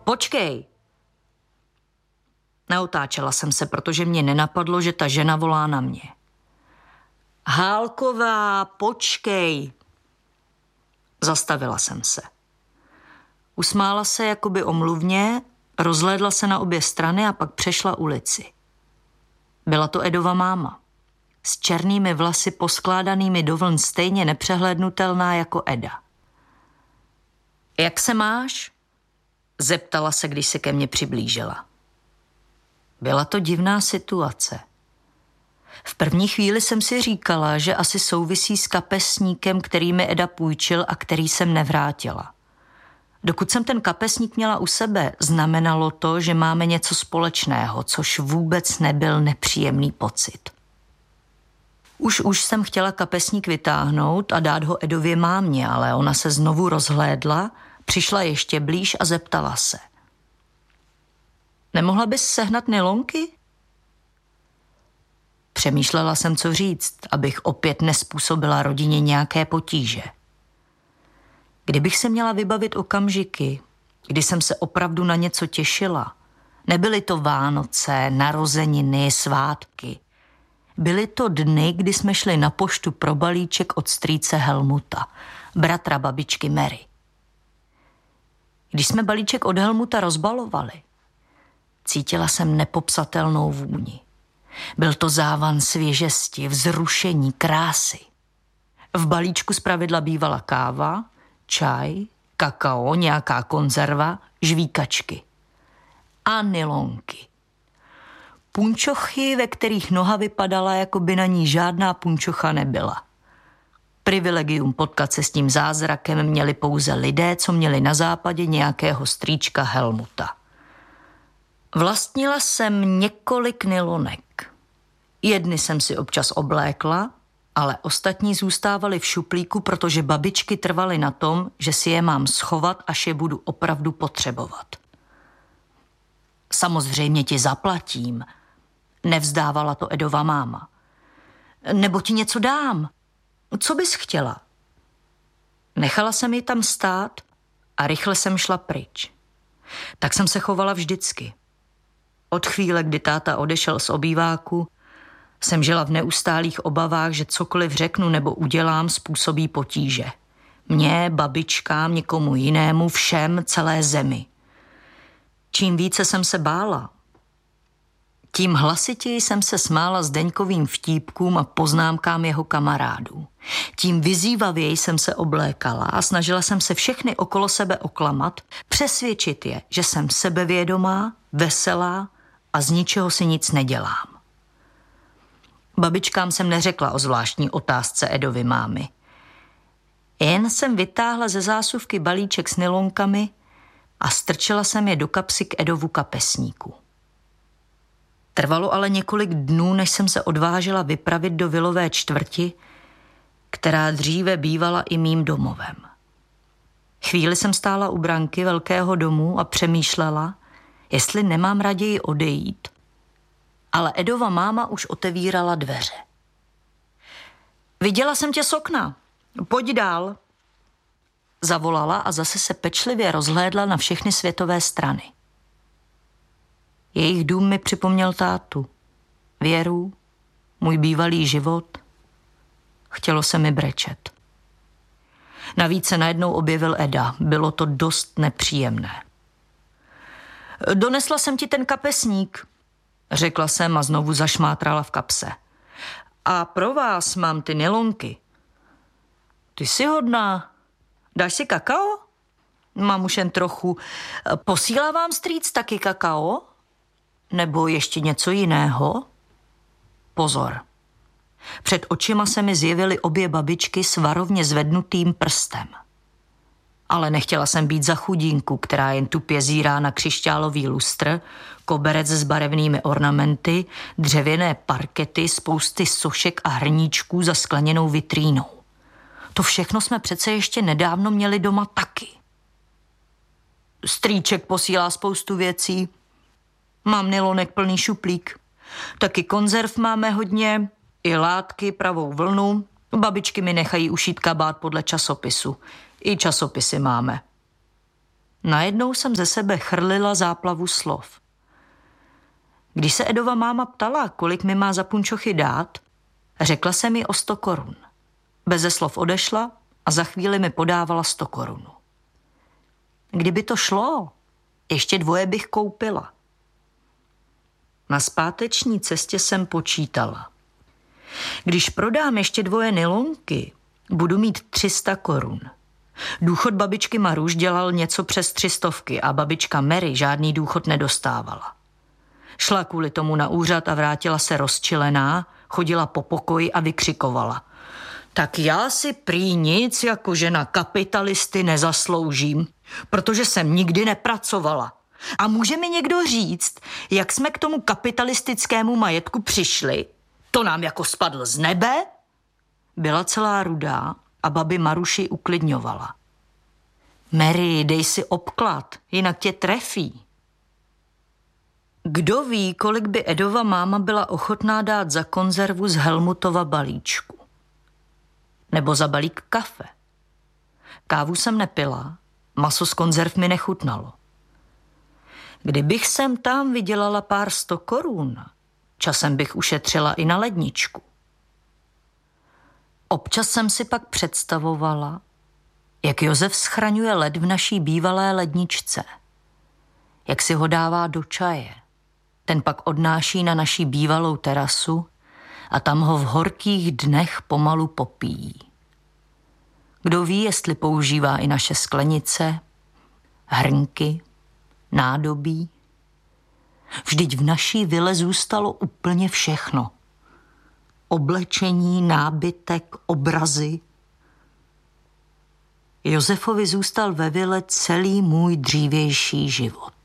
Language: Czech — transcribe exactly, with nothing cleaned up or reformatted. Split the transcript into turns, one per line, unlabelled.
Počkej. Neotáčela jsem se, protože mě nenapadlo, že ta žena volá na mě. Hálková, počkej. Zastavila jsem se. Usmála se jakoby omluvně, rozhlédla se na obě strany a pak přešla ulici. Byla to Edova máma. S černými vlasy poskládanými do vln, stejně nepřehlédnutelná jako Eda. Jak se máš? Zeptala se, když se ke mně přiblížila. Byla to divná situace. V první chvíli jsem si říkala, že asi souvisí s kapesníkem, který mi Eda půjčil a který jsem nevrátila. Dokud jsem ten kapesník měla u sebe, znamenalo to, že máme něco společného, což vůbec nebyl nepříjemný pocit. Už už jsem chtěla kapesník vytáhnout a dát ho Edově mámě, ale ona se znovu rozhlédla, přišla ještě blíž a zeptala se. Nemohla bys sehnat nylonky? Přemýšlela jsem, co říct, abych opět nespůsobila rodině nějaké potíže. Kdybych se měla vybavit okamžiky, kdy jsem se opravdu na něco těšila, nebyly to Vánoce, narozeniny, svátky. Byly to dny, kdy jsme šli na poštu pro balíček od strýce Helmuta, bratra babičky Mary. Když jsme balíček od Helmuta rozbalovali, cítila jsem nepopsatelnou vůni. Byl to závan svěžesti, vzrušení, krásy. V balíčku zpravidla bývala káva, čaj, kakao, nějaká konzerva, žvíkačky a nylonky. Punčochy, ve kterých noha vypadala, jako by na ní žádná punčocha nebyla. Privilegium potkat se s tím zázrakem měli pouze lidé, co měli na západě nějakého strýčka Helmuta. Vlastnila jsem několik nylonek. Jedny jsem si občas oblékla, ale ostatní zůstávaly v šuplíku, protože babičky trvaly na tom, že si je mám schovat, až je budu opravdu potřebovat. Samozřejmě ti zaplatím, nevzdávala to Edova máma. Nebo ti něco dám. Co bys chtěla? Nechala jsem ji tam stát a rychle jsem šla pryč. Tak jsem se chovala vždycky. Od chvíle, kdy táta odešel z obýváku, jsem žila v neustálých obavách, že cokoliv řeknu nebo udělám, způsobí potíže. Mně, babičkám, někomu jinému, všem, celé zemi. Čím více jsem se bála, tím hlasitěji jsem se smála Zdeňkovým vtípkům a poznámkám jeho kamarádů. Tím vyzývavěji jsem se oblékala a snažila jsem se všechny okolo sebe oklamat, přesvědčit je, že jsem sebevědomá, veselá a z ničeho si nic nedělám. Babičkám jsem neřekla o zvláštní otázce Edovy mámy. Jen jsem vytáhla ze zásuvky balíček s nylonkami a strčila jsem je do kapsy k Edovu kapesníku. Trvalo ale několik dnů, než jsem se odvážila vypravit do vilové čtvrti, která dříve bývala i mým domovem. Chvíli jsem stála u branky velkého domu a přemýšlela, jestli nemám raději odejít, ale Edova máma už otevírala dveře. Viděla jsem tě z okna, pojď dál, zavolala a zase se pečlivě rozhlédla na všechny světové strany. Jejich dům mi připomněl tátu, Věru, můj bývalý život. Chtělo se mi brečet. Navíc se najednou objevil Eda, bylo to dost nepříjemné. Donesla jsem ti ten kapesník, řekla jsem a znovu zašmátrala v kapse. A pro vás mám ty nylonky. Ty jsi hodná. Dáš si kakao? Mám už jen trochu. Posílá vám strýc taky kakao? Nebo ještě něco jiného? Pozor. Před očima se mi zjevily obě babičky s varovně zvednutým prstem. Ale nechtěla jsem být za chudínku, která jen tupě zírá na křišťálový lustr, koberec s barevnými ornamenty, dřevěné parkety, spousty sošek a hrníčků za skleněnou vitrínou. To všechno jsme přece ještě nedávno měli doma taky. Strýček posílá spoustu věcí. Mám nylonek plný šuplík. Taky konzerv máme hodně, i látky, pravou vlnu. Babičky mi nechají ušít kabát podle časopisu. I časopisy máme. Najednou jsem ze sebe chrlila záplavu slov. Když se Edova máma ptala, kolik mi má za punčochy dát, řekla jsem mi o sto korun. Beze slov odešla a za chvíli mi podávala sto korun. Kdyby to šlo, ještě dvoje bych koupila. Na zpáteční cestě jsem počítala. Když prodám ještě dvoje nylonky, budu mít tři sta korun. Důchod babičky Maruš dělal něco přes tři stovky a babička Mary žádný důchod nedostávala. Šla kvůli tomu na úřad a vrátila se rozčilená, chodila po pokoji a vykřikovala. Tak já si prý nic jako žena kapitalisty nezasloužím, protože jsem nikdy nepracovala. A může mi někdo říct, jak jsme k tomu kapitalistickému majetku přišli? To nám jako spadl z nebe? Byla celá rudá a babi Maruši uklidňovala. Mary, dej si obklad, jinak tě trefí. Kdo ví, kolik by Edova máma byla ochotná dát za konzervu z Helmutova balíčku. Nebo za balík kafe. Kávu jsem nepila, maso z konzerv mi nechutnalo. Kdybych sem tam vydělala pár sto korun, časem bych ušetřila i na ledničku. Občas jsem si pak představovala, jak Josef schraňuje led v naší bývalé ledničce, jak si ho dává do čaje. Ten pak odnáší na naší bývalou terasu a tam ho v horkých dnech pomalu popíjí. Kdo ví, jestli používá i naše sklenice, hrnky, nádobí. Vždyť v naší vile zůstalo úplně všechno. Oblečení, nábytek, obrazy. Josefovi zůstal ve vile celý můj dřívější život.